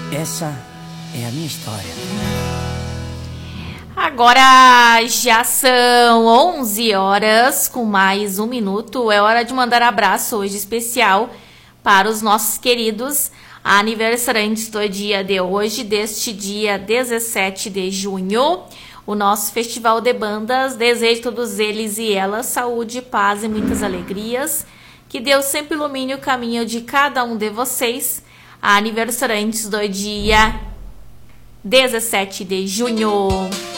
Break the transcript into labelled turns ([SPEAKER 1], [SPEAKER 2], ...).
[SPEAKER 1] Essa é a minha história.
[SPEAKER 2] Agora já são 11 horas com mais um minuto. É hora de mandar abraço hoje especial para os nossos queridos aniversariantes do dia de hoje, deste dia 17 de junho. O nosso Festival de Bandas. Desejo a todos eles e elas saúde, paz e muitas alegrias. Que Deus sempre ilumine o caminho de cada um de vocês. Aniversariantes do dia 17 de junho.